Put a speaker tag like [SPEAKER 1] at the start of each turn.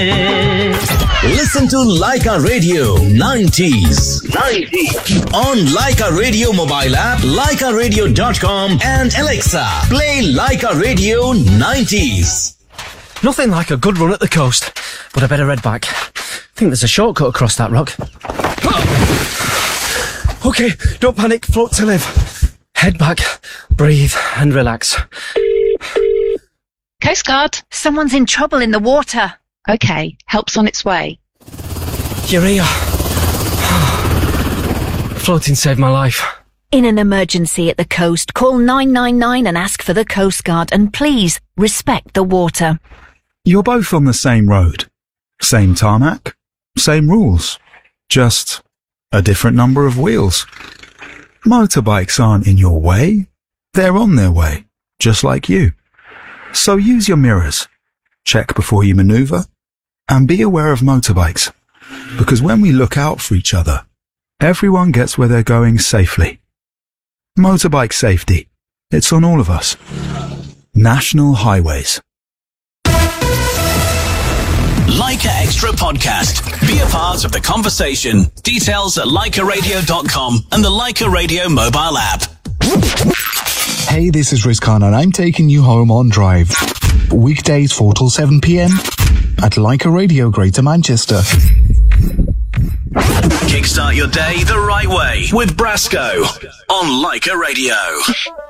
[SPEAKER 1] Listen to Leica Radio 90s. On Leica Radio mobile app, leicaradio.com and Alexa. Play Leica Radio 90s.
[SPEAKER 2] Nothing like a good run at the coast, but I better head back. I think there's a shortcut across that rock. Okay, don't panic, float to live. Head back, breathe and relax.
[SPEAKER 3] Coast Guard.
[SPEAKER 4] Someone's in trouble in the water.
[SPEAKER 3] Okay, help's on its way.
[SPEAKER 2] You're here. Floating saved my life.
[SPEAKER 4] In an emergency at the coast, call 999 and ask for the Coast Guard, and please respect the water.
[SPEAKER 5] You're both on the same road. Same tarmac, same rules. Just a different number of wheels. Motorbikes aren't in your way. They're on their way, just like you. So use your mirrors. Check before you maneuver. And be aware of motorbikes. Because when we look out for each other, everyone gets where they're going safely. Motorbike safety. It's on all of us. National Highways.
[SPEAKER 1] Leica Extra Podcast. Be a part of the conversation. Details at leicaradio.com and the Leica Radio mobile app.
[SPEAKER 6] Hey, this is Rizkan and I'm taking you home on Drive. Weekdays 4 till 7 p.m. at Leica Radio Greater Manchester.
[SPEAKER 1] Kickstart your day the right way with Brasco on Leica Radio.